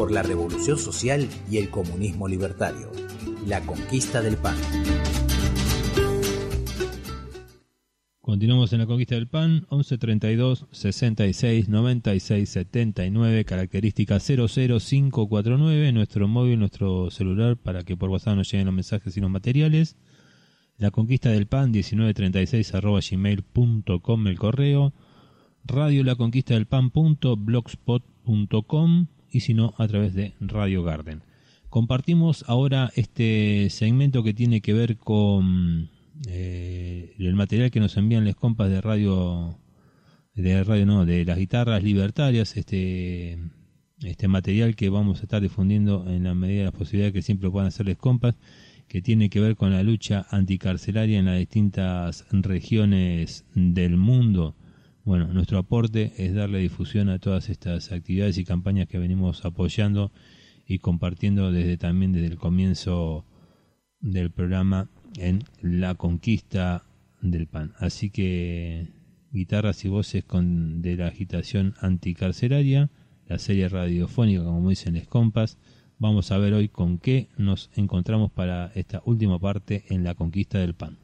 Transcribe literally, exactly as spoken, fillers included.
por la revolución social y el comunismo libertario. La conquista del pan. Continuamos en la conquista del pan. Once treinta y dos sesenta y seis noventa y seis setenta y nueve, característica cero cero cinco cuatro nueve, nuestro móvil, nuestro celular, para que por WhatsApp nos lleguen los mensajes y los materiales. La conquista del pan diecinueve treinta y seis arroba gmail punto com, el correo. Radio la conquista del pan punto blogspot punto com, y si no, a través de Radio Garden. Compartimos ahora este segmento que tiene que ver con eh, el material que nos envían los compas de radio, de radio no, de las guitarras libertarias, este este material que vamos a estar difundiendo en la medida de las posibilidades que siempre puedan hacerles compas, que tiene que ver con la lucha anticarcelaria en las distintas regiones del mundo. Bueno, nuestro aporte es darle difusión a todas estas actividades y campañas que venimos apoyando y compartiendo desde también desde el comienzo del programa en la conquista del pan. Así que guitarras y voces con de la agitación anticarcelaria, la serie radiofónica, como dicen les compas. Vamos a ver hoy con qué nos encontramos para esta última parte en la conquista del pan.